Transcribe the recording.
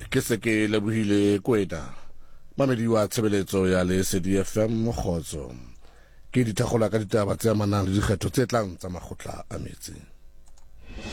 ke se ke lebohile Kwena mamedi wa tshebeletso ya Lesedi FM Kgotso ke dithakgola ka ditaba tse amanang le dikgetho tse tlang tsa makgotla a metse.